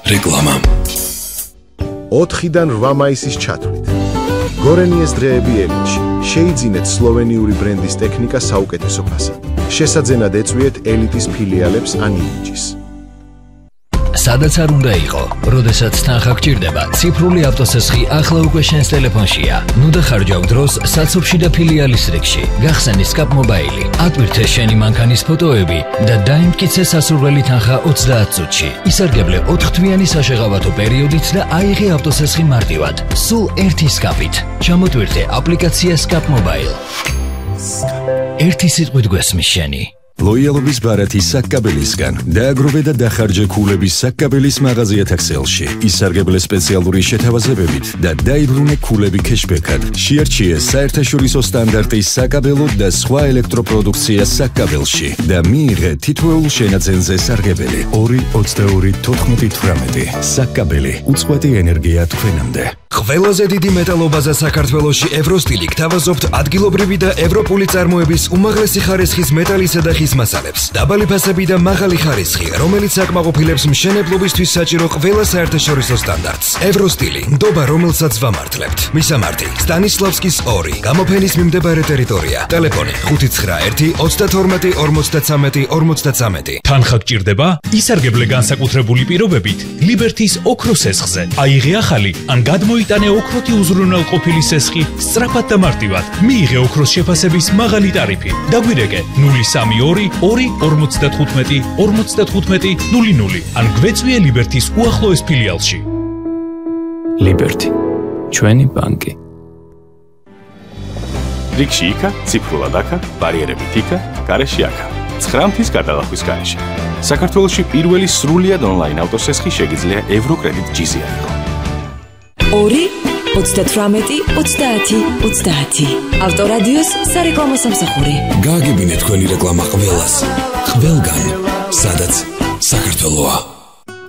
რეკლამა 4-დან 8 მაისის ჩათვლით გორენიეს დღეები ელიტში შეიძინეთ სლოვენიური ბრენდის ტექნიკა საუკეთესო ფასად. შესაძენად ეწვიეთ ელიტის ფილიალებს ან იმიჯის. სადაც არ უნდა იყო, როდესაც თანხა გჭირდება, ციფრული ავტოსესხი ახლა უკვე შენს ტელეფონშია. ნუ დახარჯავ დროს საცობში და ფილიალის რიგში. გახსენი Scap Mobile, ატვირთე შენი მანქანის ფოტოები და დაიმტკიცე სასურველი თანხა 30 წუთში. ისარგებლე 4 თვიანი საშეღავათო პერიოდით და აიღე ავტოსესხი მარტივად. სულ ერთი Scap-ით. ჩამოტვირთე აპლიკაცია Scap Mobile. ერთი სიტყვით გვესმის შენი. ლოიალობის ბარათი საკაბელისგან დააგროვე და დახარჯე ქულების საკაბელის მაღაზიათა ქსელში. ისარგებლე სპეციალური შეთავაზებებით და დაიბრუნე ქულები кэშბექად. შეარჩიე საერთაშორისო სტანდარტის საკაბელო და სხვა ელექტროპროდუქცია საკაბელში და მიიღე თითოეულ შენაძენზე სარგებელი 2-22-14-18. საკაბელი უწყვეტი ენერგია თქვენამდე. ყველაზე დიდი მეტალობაზა საქართველოში ევროსტილი გთავაზობთ ადგილობრივი და ევროპული წარმოების უმაღლესი ხარისხის მეტალისა და ხის მასალებს. დაბალი ფასები და მაღალი ხარისხი, რომელიც აკმაყოფილებს მშენებლობისთვის საჭირო ყველა საერთაშორისო სტანდარტს. ევროსტილი, ნდობა, რომელსაც ვამართლებთ. მისამართი: სტანისლავსკის 2, გამოფენის მიმდებარე ტერიტორია. ტელეფონი: 591-52-53-53. თანხა გჭირდება? ისარგებლე განსაკუთრებული პირობებით ლიბერთის ოქროს სესხზე. აიღე ახალი ან გადმოიტანე ოქროთი უზრუნველყოფილი სესხი სწრაფად და მარტივად. მიიღე ოქროს შეფასების მაღალი ტარიფი. დაგვირეკე 032-45-55-00 ან გვეწვიე ლიბერთის უახლოეს ფილიალში. ლიბერთი, ჩვენი ბანკი. რიგში იქა, ციფრულად აქა, ბარიერებით იქა, გარეში აქა. 9 მთის გადალახვის გარეშე. საქართველოში პირველი სრულიად ონლაინ ავტოსესხი შეგიძლია ევროკრედიტ ჯიზი აიღო. 2-30-30. ავტორადიოს სარეკლამო სამსახური. გააგებინეთ თქვენი რეკლამა ყველას. ყველგან, სადაც საქართველოა.